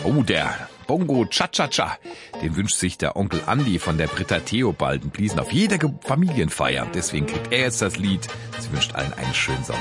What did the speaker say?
Oh, der Bongo Cha-Cha-Cha, den wünscht sich der Onkel Andi von der Britta Theobald. Bliesen auf jeder Familienfeier. Deswegen kriegt er jetzt das Lied. Sie wünscht allen einen schönen Sommer.